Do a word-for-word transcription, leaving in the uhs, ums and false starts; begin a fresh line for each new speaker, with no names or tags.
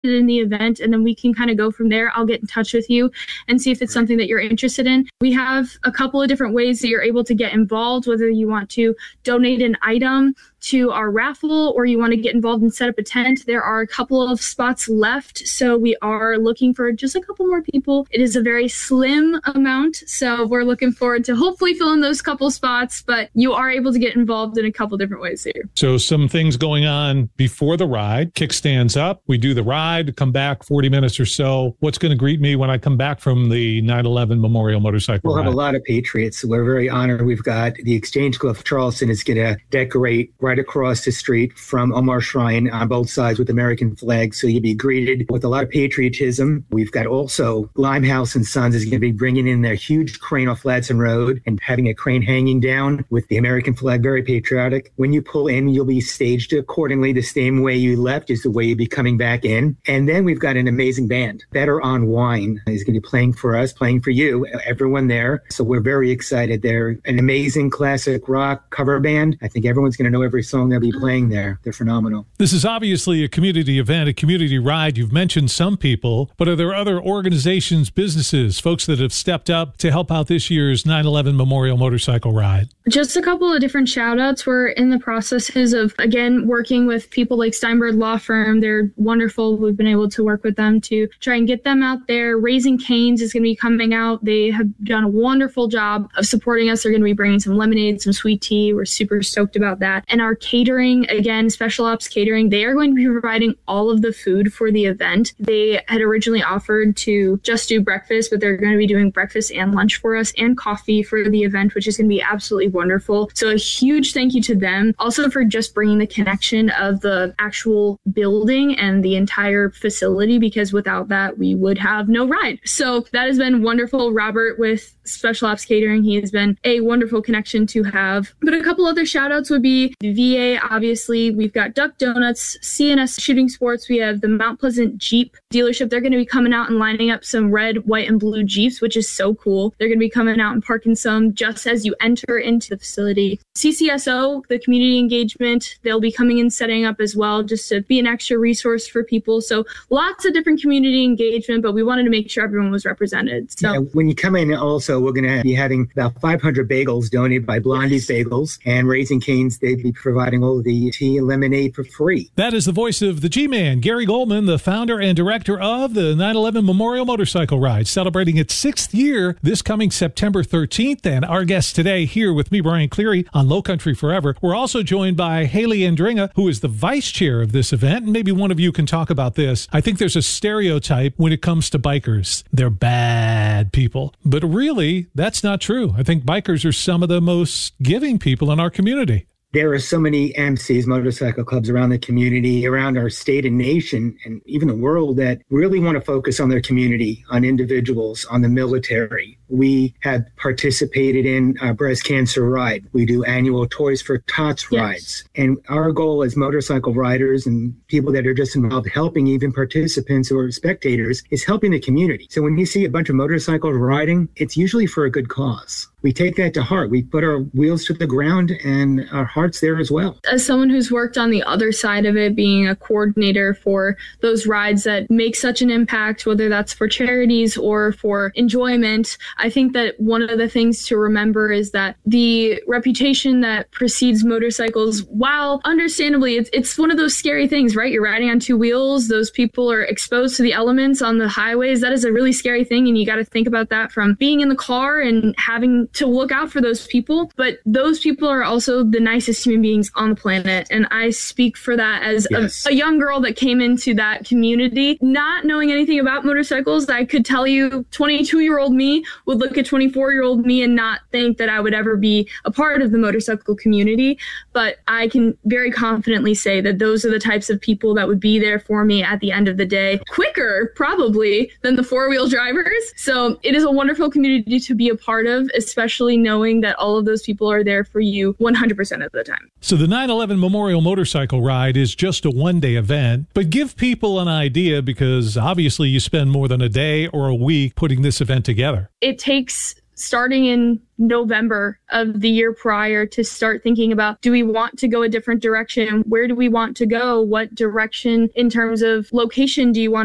in the event, and then we can kind of go from there. I'll get in touch with you and see if it's something that you're interested in. We have a couple of different ways that you're able to get involved, whether you want to donate an item to our raffle or you want to get involved and set up a tent. There are a couple of spots left, so we are looking for just a couple more people. It is a very slim amount, so we're looking forward to hopefully filling those couple spots, but you are able to get involved in a couple different ways here.
So some things going on before the ride. Kickstands up. We do the ride, come back forty minutes or so. What's going to greet me when I come back from the nine eleven Memorial Motorcycle
We'll
Ride?
have a lot of Patriots. We're very honored. We've got the Exchange Club of Charleston is going to decorate right across the street from Omar Shrine on both sides with American flags. So you'll be greeted with a lot of patriotism. We've got also Limehouse and Sons is going to be bringing in their huge crane off Ladson Road and having a crane hanging down with the American flag, very patriotic. When you pull in, you'll be staged accordingly. The same way you left is the way you'll be coming back in. And then we've got an amazing band. Better on Wine is going to be playing for us, playing for you, everyone there. So we're very excited. They're an amazing classic rock cover band. I think everyone's going to know every song they'll be playing there. They're phenomenal.
This is obviously a community event, a community ride. You've mentioned some people, but are there other organizations, businesses, folks that have stepped up to help out this year's nine eleven Memorial Motorcycle Ride?
Just a couple of different shout outs. We're in the processes of, again, working with people like Steinberg Law Firm. They're wonderful. We've been able to work with them to try and get them out there. Raising Cane's is going to be coming out. They have done a wonderful job of supporting us. They're going to be bringing some lemonade, some sweet tea. We're super stoked about that. And our catering, again, Special Ops Catering, they are going to be providing all of the food for the event. They had originally offered to just do breakfast, but they're going to be doing breakfast and lunch for us and coffee for the event, which is going to be absolutely wonderful. So a huge thank you to them. Also for just bringing the connection of the actual building and the entire facility, because without that, we would have no ride. So that has been wonderful. Robert with Special Ops Catering, he has been a wonderful connection to have. But a couple other shout outs would be the V A, obviously. We've got Duck Donuts, C N S Shooting Sports. We have the Mount Pleasant Jeep dealership. They're going to be coming out and lining up some red, white, and blue Jeeps, which is so cool. They're going to be coming out and parking some just as you enter into the facility. C C S O, the community engagement, they'll be coming in setting up as well just to be an extra resource for people. So lots of different community engagement, but we wanted to make sure everyone was represented. So
yeah, when you come in also, we're going to be having about five hundred bagels donated by Blondie's yes. Bagels, and Raising Cane's, they'd be providing all of the tea and lemonade for free.
That is the voice of the G-Man, Gary Goldman, the founder and director of the nine eleven Memorial Motorcycle Ride, celebrating its sixth year this coming September thirteenth. And our guest today here with me, Brian Cleary, on Low Country Forever. We're also joined by Haley Andringa, who is the vice chair of this event. And maybe one of you can talk about this. I think there's a stereotype when it comes to bikers. They're bad people. But really, that's not true. I think bikers are some of the most giving people in our community.
There are so many M Cs, motorcycle clubs around the community, around our state and nation, and even the world that really want to focus on their community, on individuals, on the military. We have participated in a breast cancer ride. We do annual Toys for Tots yes. rides. And our goal as motorcycle riders and people that are just involved helping, even participants or spectators, is helping the community. So when you see a bunch of motorcycles riding, it's usually for a good cause. We take that to heart. We put our wheels to the ground and our hearts there as well.
As someone who's worked on the other side of it, being a coordinator for those rides that make such an impact, whether that's for charities or for enjoyment, I think that one of the things to remember is that the reputation that precedes motorcycles, while understandably, it's, it's one of those scary things, right? You're riding on two wheels. Those people are exposed to the elements on the highways. That is a really scary thing. And you got to think about that from being in the car and having to look out for those people. But those people are also the nicest human beings on the planet. And I speak for that as yes. a, a young girl that came into that community, not knowing anything about motorcycles. I could tell you twenty-two-year-old me would look at twenty-four-year-old me and not think that I would ever be a part of the motorcycle community. But I can very confidently say that those are the types of people that would be there for me at the end of the day, quicker probably than the four-wheel drivers. So it is a wonderful community to be a part of, especially knowing that all of those people are there for you one hundred percent of the time.
So the nine eleven Memorial Motorcycle Ride is just a one-day event, but give people an idea, because obviously you spend more than a day or a week putting this event together.
It takes starting in November of the year prior to start thinking about, do we want to go a different direction? Where do we want to go? What direction in terms of location do you want